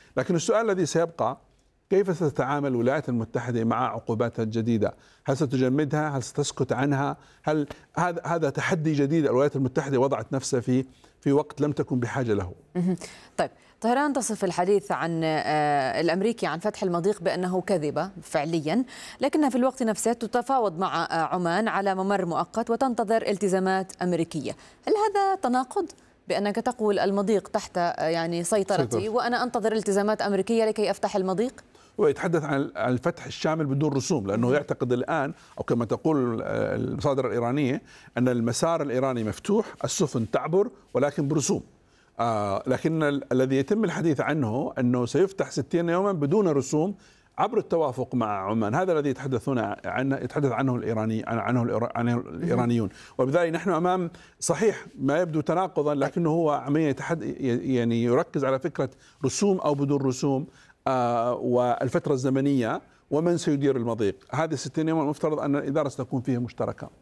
لكن السؤال الذي سيبقى: كيف ستتعامل الولايات المتحدة مع عقوباتها الجديدة؟ هل ستجمدها؟ هل ستسكت عنها؟ هل هذا تحدي جديد الولايات المتحدة وضعت نفسها في وقت لم تكن بحاجة له. طيب، طهران تصف الحديث عن الأمريكي عن فتح المضيق بأنه كذبة فعليا، لكنها في الوقت نفسه تتفاوض مع عمان على ممر مؤقت وتنتظر التزامات أمريكية. هل هذا تناقض بأنك تقول المضيق تحت سيطرتي وأنا أنتظر التزامات أمريكية لكي أفتح المضيق؟ هو يتحدث عن الفتح الشامل بدون رسوم، لأنه يعتقد الآن، أو كما تقول المصادر الإيرانية، أن المسار الإيراني مفتوح، السفن تعبر ولكن برسوم. لكن الذي يتم الحديث عنه أنه سيفتح 60 يوما بدون رسوم عبر التوافق مع عمان. هذا الذي يتحدث عنه الإيرانيون، وبذلك نحن أمام صحيح ما يبدو تناقضا، لكنه هو عملية يركز على فكرة رسوم أو بدون رسوم، والفترة الزمنية ومن سيدير المضيق. هذه 60 يوم المفترض أن الإدارة ستكون فيها مشتركة.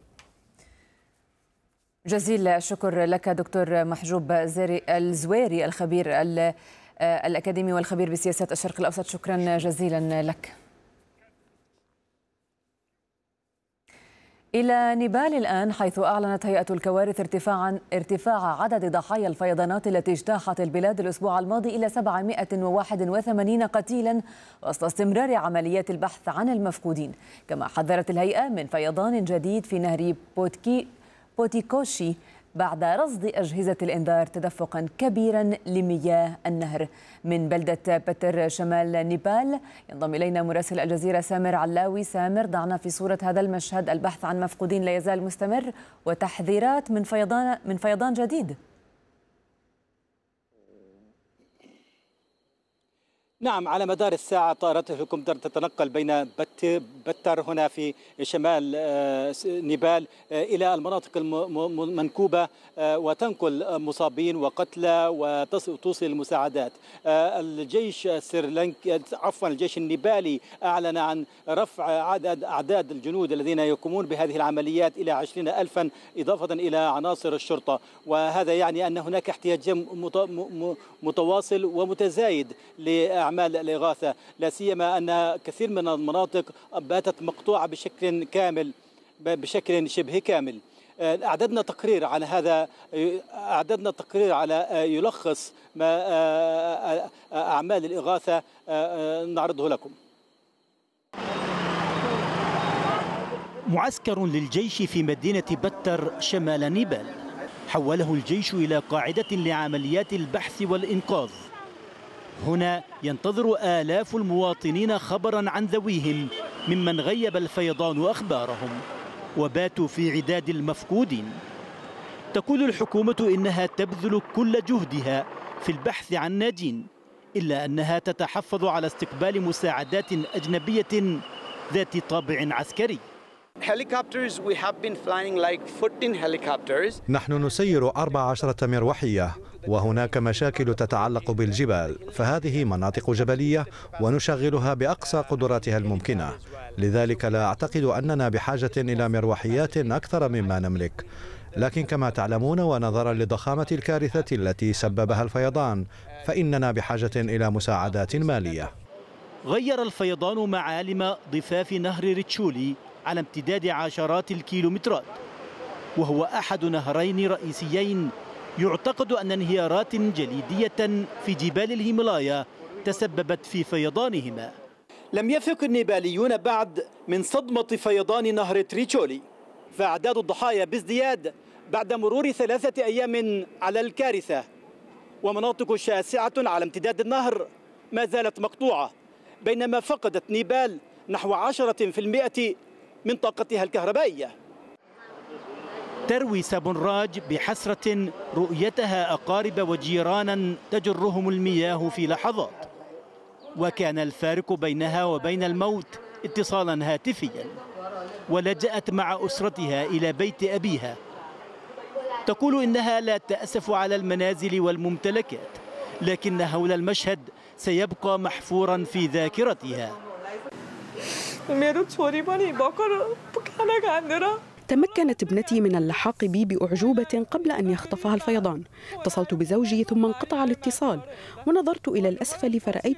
جزيل الشكر لك دكتور محجوب الزويري، الخبير الأكاديمي والخبير بسياسات الشرق الأوسط. شكرا جزيلا لك. إلى نيبال الآن، حيث أعلنت هيئة الكوارث ارتفاع عدد ضحايا الفيضانات التي اجتاحت البلاد الأسبوع الماضي إلى 781 قتيلا وسط استمرار عمليات البحث عن المفقودين. كما حذرت الهيئة من فيضان جديد في نهر بوتيكوشي بعد رصد أجهزة الإنذار تدفقا كبيرا لمياه النهر. من بلدة بتر شمال نيبال ينضم إلينا مراسل الجزيرة سامر علاوي. سامر، ضعنا في صورة هذا المشهد، البحث عن مفقودين لا يزال مستمر وتحذيرات من فيضان جديد. نعم، على مدار الساعة طائرات الهليكوبتر تتنقل بين بتر هنا في شمال نيبال إلى المناطق المنكوبة وتنقل مصابين وقتلى وتوصل المساعدات. الجيش الجيش النيبالي أعلن عن رفع أعداد الجنود الذين يقومون بهذه العمليات إلى 20,000 إضافة إلى عناصر الشرطة، وهذا يعني أن هناك احتياج متواصل ومتزايد أعمال الإغاثة، لا سيما أن كثير من المناطق باتت مقطوعة بشكل شبه كامل. أعددنا تقرير على هذا، يلخص ما أعمال الإغاثة، نعرضه لكم. معسكر للجيش في مدينة بتر شمال نيبال حوله الجيش إلى قاعدة لعمليات البحث والإنقاذ. هنا ينتظر آلاف المواطنين خبرا عن ذويهم ممن غيب الفيضان أخبارهم وباتوا في عداد المفقودين. تقول الحكومة إنها تبذل كل جهدها في البحث عن ناجين، إلا أنها تتحفظ على استقبال مساعدات أجنبية ذات طابع عسكري. نحن نسير 14 مروحية، وهناك مشاكل تتعلق بالجبال، فهذه مناطق جبلية ونشغلها بأقصى قدراتها الممكنة. لذلك لا أعتقد أننا بحاجة إلى مروحيات أكثر مما نملك، لكن كما تعلمون ونظرا لضخامة الكارثة التي سببها الفيضان فإننا بحاجة إلى مساعدات مالية. غير الفيضان معالم ضفاف نهر ريتشولي على امتداد عشرات الكيلومترات، وهو أحد نهرين رئيسيين يعتقد أن انهيارات جليدية في جبال الهيمالايا تسببت في فيضانهما. لم يفق النيباليون بعد من صدمة فيضان نهر تريتشولي، فأعداد الضحايا بازدياد بعد مرور 3 أيام على الكارثة، ومناطق شاسعة على امتداد النهر ما زالت مقطوعة، بينما فقدت نيبال نحو 10% من طاقتها الكهربائية. تروي سابونراج بحسرة رؤيتها أقارب وجيرانا تجرهم المياه في لحظات، وكان الفارق بينها وبين الموت اتصالا هاتفيا، ولجأت مع أسرتها إلى بيت أبيها. تقول إنها لا تأسف على المنازل والممتلكات، لكن هول المشهد سيبقى محفورا في ذاكرتها. تمكنت ابنتي من اللحاق بي بأعجوبة قبل أن يخطفها الفيضان. اتصلت بزوجي ثم انقطع الاتصال، ونظرت إلى الأسفل فرأيت